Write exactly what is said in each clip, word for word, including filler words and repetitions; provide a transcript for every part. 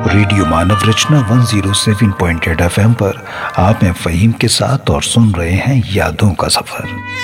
Radio मानव रचना एक सौ सात पॉइंट आठ एफएम पर आप हैं फ़हीम के साथ और सुन रहे हैं यादों का सफर।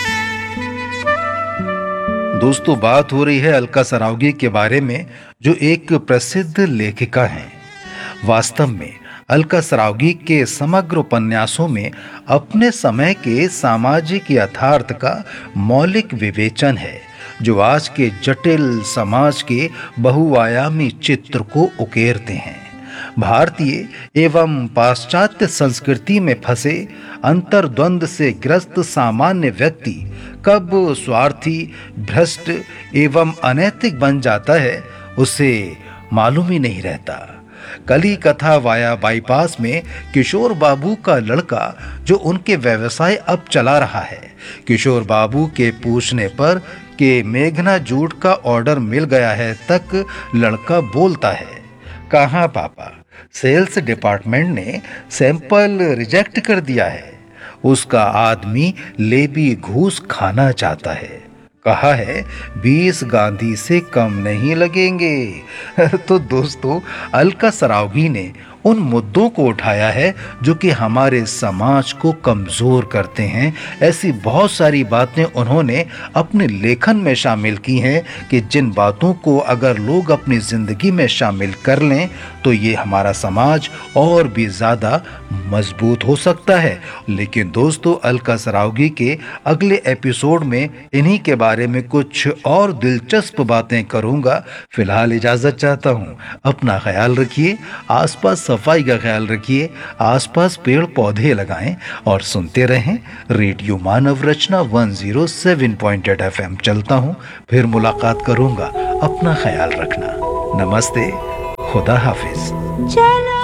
दोस्तों, बात हो रही है अलका सरावगी के बारे में, जो एक प्रसिद्ध लेखिका हैं। वास्तव में अलका सरावगी के समग्र उपन्यासों में अपने समय के सामाजिक यथार्थ का मौलिक विवेचन है, जो आज के जटिल समाज के बहुआयामी चित्र को उकेरते हैं। भारतीय एवं पाश्चात्य संस्कृति में फंसे अंतर्द्वंद से ग्रस्त सामान्य व्यक्ति कब स्वार्थी, भ्रष्ट एवं अनैतिक बन जाता है, उसे मालूम ही नहीं रहता। कली कथा वाया बाईपास में किशोर बाबू का लड़का जो उनके व्यवसाय अब चला रहा है, किशोर बाबू के पूछने पर कि मेघना जूट का ऑर्डर मिल गया है तक लड़का बोलता है, कहाँ पापा, सेल्स डिपार्टमेंट ने सैंपल रिजेक्ट कर दिया है। उसका आदमी लेबी घूस खाना चाहता है, कहा है बीस गांधी से कम नहीं लगेंगे। तो दोस्तों, अलका सरावगी ने उन मुद्दों को उठाया है जो कि हमारे समाज को कमज़ोर करते हैं। ऐसी बहुत सारी बातें उन्होंने अपने लेखन में शामिल की हैं कि जिन बातों को अगर लोग अपनी ज़िंदगी में शामिल कर लें तो ये हमारा समाज और भी ज़्यादा मजबूत हो सकता है। लेकिन दोस्तों, अलका सरावगी के अगले एपिसोड में इन्हीं के बारे में कुछ और दिलचस्प बातें करूँगा। फिलहाल इजाज़त चाहता हूँ। अपना ख्याल रखिए, आसपास सफाई का ख्याल रखिए, आसपास पेड़ पौधे लगाएं और सुनते रहें रेडियो मानव रचना एक सौ सात पॉइंट आठ एफएम। चलता हूं, फिर मुलाकात करूंगा। अपना ख्याल रखना। नमस्ते, खुदा हाफिज।